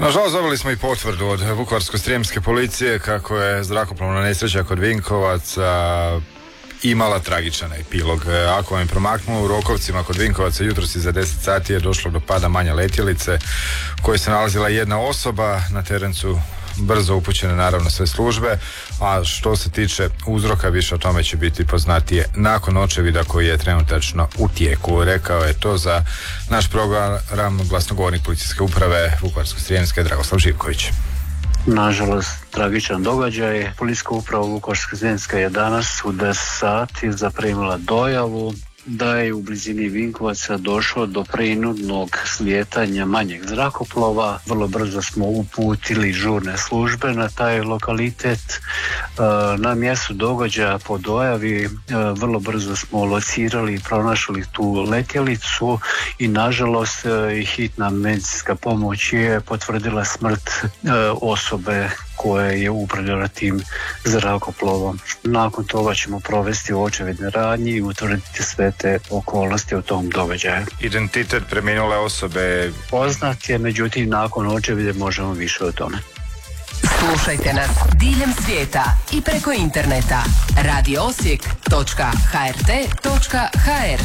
Nažalost, dobili smo i potvrdu od Vukovarsko-srijemske policije kako je zrakoplovna nesreća kod Vinkovaca imala tragičan epilog. Ako vam je promaknulo, u Rokovcima kod Vinkovaca jutros iza 10 sati je došlo do pada manje letjelice u kojoj se nalazila jedna osoba. Na teren su brzo upućene naravno sve službe, a što se tiče uzroka, više o tome će biti poznatije nakon očevida koji je trenutačno u tijeku. Rekao je to za naš program glasnogovornik policijske uprave Vukovarsko-srijemske Dragoslav Živković. Nažalost, tragičan događaj. Policijska uprava Vukovarsko-srijemska je danas u 10 sati zaprimila dojavu da je u blizini Vinkovaca došlo do prinudnog slijetanja manjeg zrakoplova. Vrlo brzo smo uputili žurne službe na taj lokalitet. Na mjestu događaja po dojavi vrlo brzo smo locirali i pronašli tu letjelicu i nažalost hitna medicinska pomoć je potvrdila smrt osobe koja je upravljala tim zrakoplovom. Nakon toga ćemo provesti očevidne radnje i utvrditi sve te okolnosti u tom događaju. Identitet preminule osobe poznat je, međutim nakon očevide možemo više o tome. Slušajte nas diljem svijeta i preko interneta radiosijek.hrt.hr